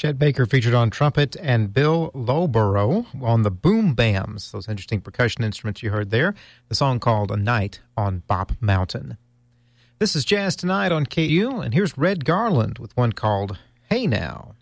Chet Baker featured on trumpet and Bill Lowborough on the boom bams, those interesting percussion instruments you heard there. The song called A Night on Bop Mountain. This is Jazz Tonight on KU, and here's Red Garland with one called Hey Now.